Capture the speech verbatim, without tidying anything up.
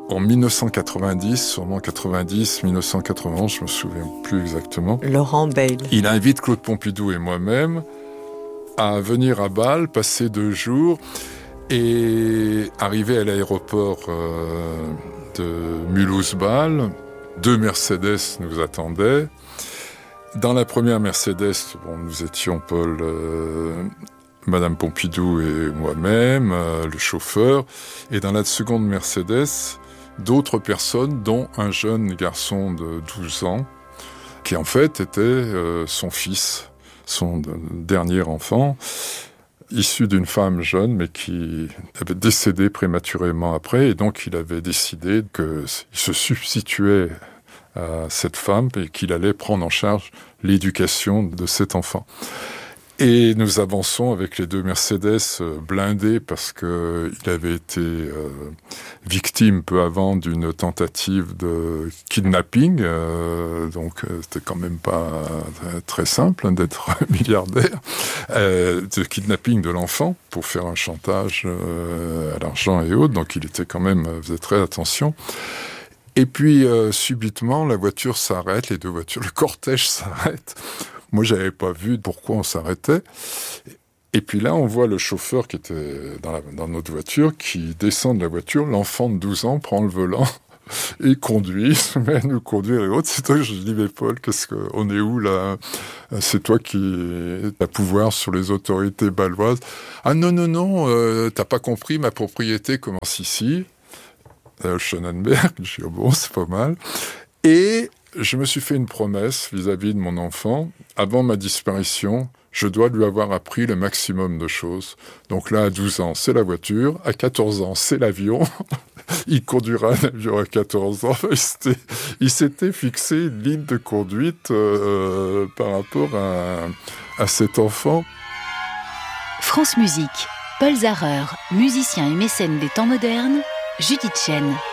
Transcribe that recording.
En dix-neuf cent quatre-vingt-dix, sûrement quatre-vingt-dix, dix-neuf cent quatre-vingt-onze, je me souviens plus exactement. Laurent Bayle. Il invite Claude Pompidou et moi-même à venir à Bâle, passer deux jours et arriver à l'aéroport euh, de Mulhouse-Bâle. Deux Mercedes nous attendaient. Dans la première Mercedes, bon, nous étions Paul, euh, Madame Pompidou et moi-même, euh, le chauffeur. Et dans la seconde Mercedes, d'autres personnes, dont un jeune garçon de douze ans, qui en fait était euh, son fils, son dernier enfant, issu d'une femme jeune, mais qui avait décédé prématurément après. Et donc, il avait décidé qu'il se substituait à cette femme et qu'il allait prendre en charge l'éducation de cet enfant. Et nous avançons avec les deux Mercedes blindés parce qu'il avait été euh, victime peu avant d'une tentative de kidnapping. Euh, donc euh, c'était quand même pas euh, très simple hein, d'être milliardaire. Euh, de kidnapping de l'enfant pour faire un chantage euh, à l'argent et autres. Donc il était quand même, faisait très attention. Et puis euh, subitement la voiture s'arrête, les deux voitures, le cortège s'arrête. Moi, j'avais pas vu pourquoi on s'arrêtait. Et puis là, on voit le chauffeur qui était dans, la, dans notre voiture, qui descend de la voiture. L'enfant de douze ans prend le volant et conduit, se met à nous conduire et autres. C'est toi que je dis, mais Paul, qu'est-ce que, on est où là? C'est toi qui as pouvoir sur les autorités bâloises. Ah non, non, non, euh, t'as pas compris, ma propriété commence ici. Euh, Schönenberg, je dis, oh bon, c'est pas mal. Et je me suis fait une promesse vis-à-vis de mon enfant. Avant ma disparition, je dois lui avoir appris le maximum de choses. Donc là, à douze ans, c'est la voiture. À quatorze ans, c'est l'avion. Il conduira un avion à quatorze ans. Il s'était, il s'était fixé une ligne de conduite euh, par rapport à, à cet enfant. France Musique, Paul Zarer, musicien et mécène des temps modernes, Judith Chen.